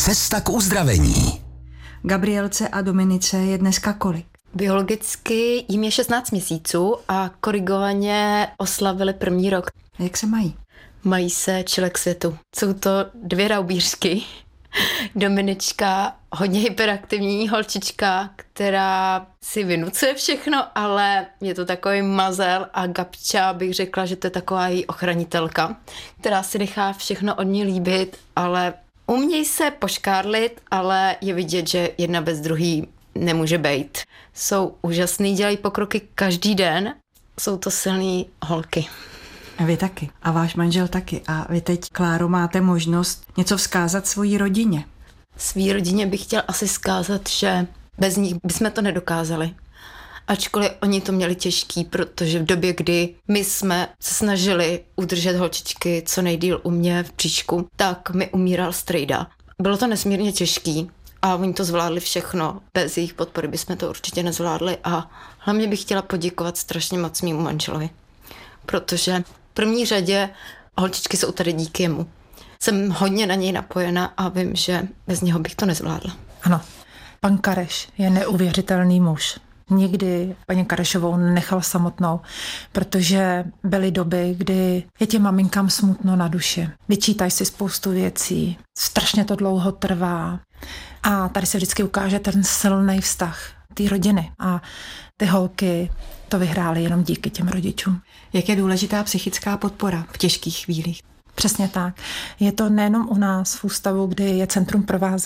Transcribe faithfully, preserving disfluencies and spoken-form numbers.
Cesta k uzdravení. Gabrielce a Dominice je dneska kolik? Biologicky jim je šestnáct měsíců a korigovaně oslavili první rok. Jak se mají? Mají se čile k světu. Jsou to dvě raubířky. Dominička, hodně hyperaktivní holčička, která si vynucuje všechno, ale je to takový mazel, a Gabča bych řekla, že to je taková její ochranitelka, která si nechá všechno od ní líbit, ale umějí se poškárlit, ale je vidět, že jedna bez druhý nemůže bejt. Jsou úžasný, dělají pokroky každý den, jsou to silný holky. A vy taky. A váš manžel taky. A vy teď, Kláro, máte možnost něco vzkázat svojí rodině. Svý rodině bych chtěl asi vzkázat, že bez nich bychom to nedokázali. Ačkoliv oni to měli těžký, protože v době, kdy my jsme se snažili udržet holčičky co nejdýl u mě v příčku, tak mi umíral strejda. Bylo to nesmírně těžký a oni to zvládli všechno. Bez jejich podpory bychom to určitě nezvládli a hlavně bych chtěla poděkovat strašně moc mému manželovi, protože v první řadě holčičky jsou tady díky jemu. Jsem hodně na něj napojena a vím, že bez něho bych to nezvládla. Ano, pan Kareš je neuvěřitelný muž. Nikdy paní Karešovou nechal samotnou, protože byly doby, kdy je těm maminkám smutno na duši. Vyčítají si spoustu věcí, strašně to dlouho trvá a tady se vždycky ukáže ten silný vztah té rodiny a ty holky to vyhrály jenom díky těm rodičům. Jak je důležitá psychická podpora v těžkých chvílích? Přesně tak. Je to nejenom u nás v ústavu, kdy je Centrum provázení